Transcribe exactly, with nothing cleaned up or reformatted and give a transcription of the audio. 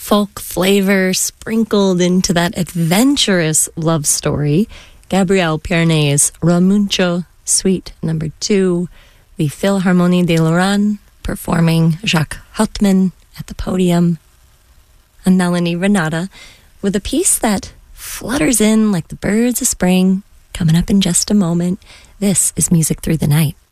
folk flavor sprinkled into that adventurous love story. Gabriel Piernet's Ramuncho, Suite Number Two, the Philharmonie de Lorraine performing Jacques Hauptmann at the podium, and Melanie Renata with a piece that flutters in like the birds of spring, coming up in just a moment. This is Music Through the Night.